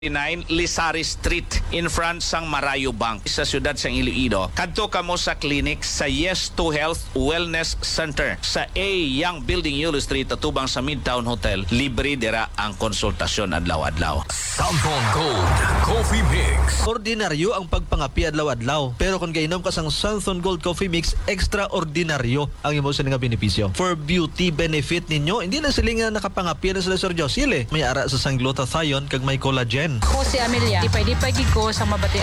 9 Lisari Street in front sang Marayo Bank sa siyudad sang Iloilo. Kadto kamo sa clinic sa Yes to Health Wellness Center sa A Young Building Yulo Street atubang sa Midtown Hotel. Libre dira ang konsultasyon adlaw-adlaw. Samsung Gold Coffee Mix. Ordinaryo ang pagpangapi adlaw-adlaw. Pero kung gainom ka sang Samsung Gold Coffee Mix, extraordinaryo ang imo sa nga benepisyo. For beauty benefit ninyo, hindi na sila nga nakapangapi na sila Sir Josil. May ara sa sang glutathione kag may collagen. Ako si Amelia, di pwede ko sa mabati